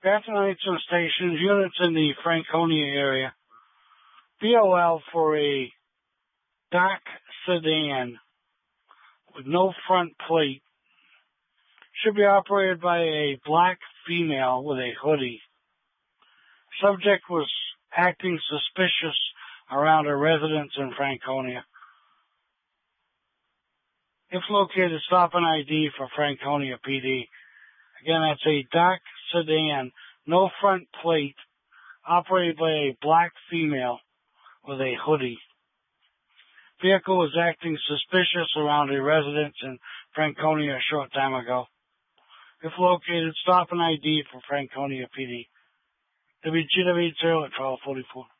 Patronites and stations, units in the Franconia area. BOL for a dark sedan with no front plate. Should be operated by a black female with a hoodie. Subject was acting suspicious around a residence in Franconia. If located, stop an ID for Franconia PD. Again, that's a dark sedan, no front plate, operated by a black female with a hoodie. Vehicle was acting suspicious around a residence in Franconia a short time ago. If located, stop an ID for Franconia PD. WGW 0 at 1244.